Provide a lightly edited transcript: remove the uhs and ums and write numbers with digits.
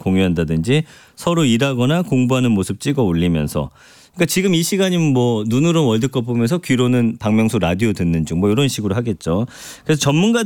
공유한다든지 서로 일하거나 공부하는 모습 찍어 올리면서 그러니까 지금 이 시간이면 뭐 눈으로 월드컵 보면서 귀로는 박명수 라디오 듣는 중 뭐 이런 식으로 하겠죠. 그래서 전문가들